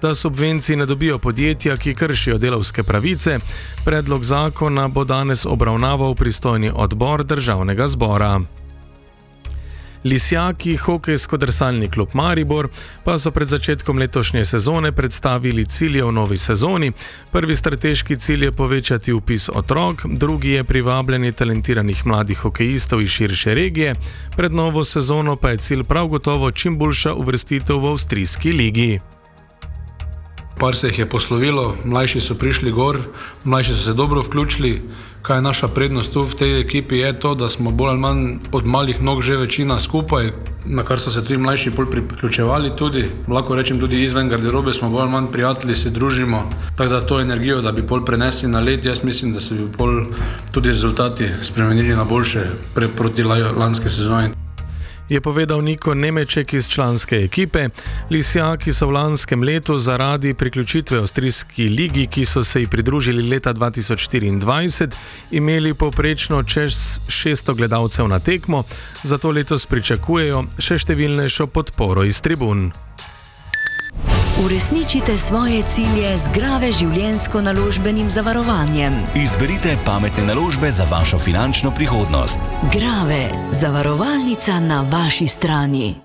da subvencij ne dobijo podjetja, ki kršijo delavske pravice. Predlog zakona bo danes obravnaval pristojni odbor Državnega zbora. Lisjaki, hokejsko-drsalni klub Maribor, pa so pred začetkom letošnje sezone predstavili cilje v novi sezoni. Prvi strateški cilj je povečati vpis otrok, drugi je privabljanje talentiranih mladih hokejistov iz širše regije, pred novo sezono pa je cilj prav gotovo čim boljša uvrstitev v avstrijski ligi. Par se jih je poslovilo, mlajši so prišli gor, mlajši so se dobro vključili. Kaj je naša prednost tu v tej ekipi je to, da smo bolj ali manj od malih nog že večina skupaj, na kar so se tudi mlajši bolj priključevali tudi. Lahko rečem tudi izven garderobe smo bolj ali manj prijatelji, se družimo. Tako da to energijo, da bi bolj prenesli na led, jaz mislim, da se bi bolj tudi rezultati spremenili na boljše proti lanske sezoni. Je povedal Niko Nemeček iz članske ekipe. Lisjaki so v lanskem letu zaradi priključitve avstrijski ligi, ki so se ji pridružili leta 2024, imeli povprečno čez 600 gledalcev na tekmo, zato letos pričakujejo še številnejšo podporo iz tribun. Uresničite svoje cilje z Grave življenjsko-naložbenim zavarovanjem. Izberite pametne naložbe za vašo finančno prihodnost. Grave, zavarovalnica na vaši strani.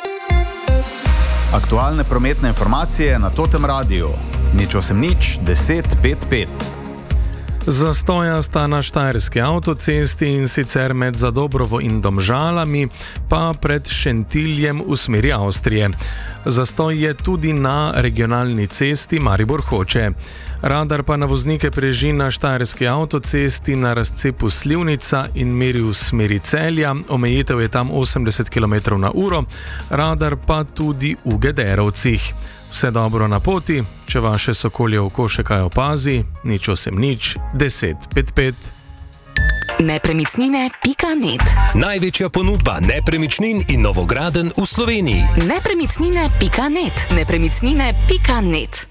Aktualne prometne informacije na Totem Radiu. 080 10 55. Zastoja sta na Štajerski avtocesti, in sicer med Zadobrovo in Domžalami, pa pred Šentiljem v smeri Avstrije. Zastoj je tudi na regionalni cesti Maribor-Hoče. Radar pa na voznike preži na Štajerski avtocesti na razcepu Slivnica in meri v smeri Celja. Omejitev je tam 80 km/h, radar pa tudi v Gederovcih. Vse dobro na poti, če vaše sokolje oko še kaj opazi, 080 10 55. Nepremičnine.net. Največja ponudba nepremičnin in novogradenj v Sloveniji. Nepremičnine.net. Nepremičnine.net.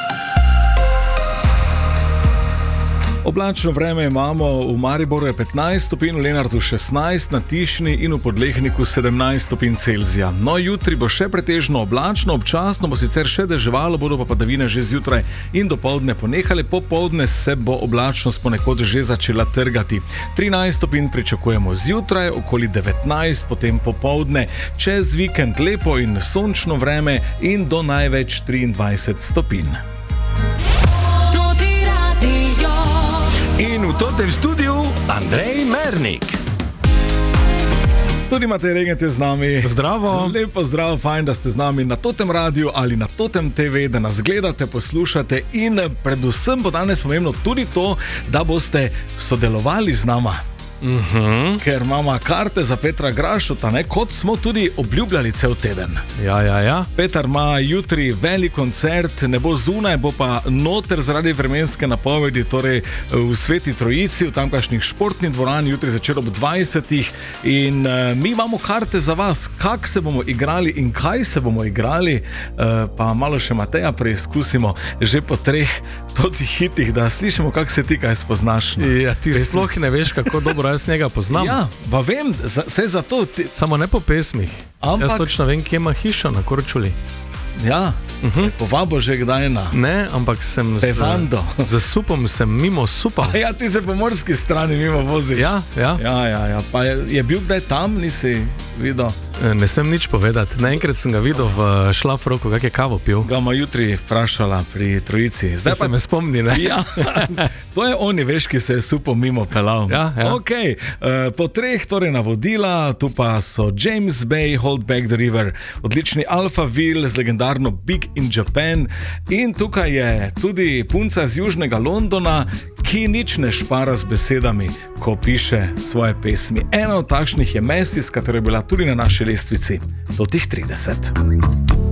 Oblačno vreme imamo, v Mariboru je 15 stopinj, v Lenartu 16, na Tišni in v Podlehniku 17 stopinj Celzija. No, jutri bo še pretežno oblačno, občasno bo sicer še deževalo, bodo pa padavine že zjutraj in dopoldne ponehale, popoldne se bo oblačnost ponekod že začela trgati. 13 stopinj pričakujemo zjutraj, okoli 19, potem popoldne, čez vikend lepo in sončno vreme in do največ 23 stopinj. In v tem studiu Andrej Mernik. Tudi imate regente z nami. Zdravo. Lepo zdrav, fajn, da ste z nami na Totem Radiu ali na Totem TV, da nas gledate, poslušate in predvsem bo danes pomembno tudi to, da boste sodelovali z nama. Ker imamo karte za Petra Grašota, kot smo tudi obljubljali cel teden. Ja. Petar ima jutri velik koncert, ne bo zunaj, bo pa noter zaradi vremenske napovedi, torej v Sveti Trojici, v tamkajšnjih športnih dvorani, jutri začer ob 20. In mi imamo karte za vas, kak se bomo igrali in kaj se bomo igrali, pa malo še Mateja preizkusimo že po 3 hitih, da slišimo, kak se ti kaj spoznaš. Ja, ti sploh ne veš, kako dobro jaz njega poznam. Ja, pa vem, vse zato... Samo ne po pesmih. Jaz točno vem, kje ima hišo na Korčuli. Ja, povabo že kdaj na... Ne, ampak sem z supom, sem mimo supa. Ja, ti se po morski strani mimo voziš. Ja. Pa je bil kdaj tam, nisi videl? Ne smem nič povedati. Naenkrat sem ga videl v Šlafroku, kak je kavo pil. Ga ima jutri vprašala pri Trojici. Zdaj pa se me spomni, ne? Ja, to je oni, veš, ki se je supom mimo pelal. Ja. Ok, po 3 torej navodila, tu pa so James Bay, Hold Back the River, odlični Alphaville z legendarno Big in Japan in tukaj je tudi punca z južnega Londona, ki nič ne špara z besedami, ko piše svoje pesmi. Ena od takšnih je Messi, s katero je bila tudi na naši lestvici do tih 30.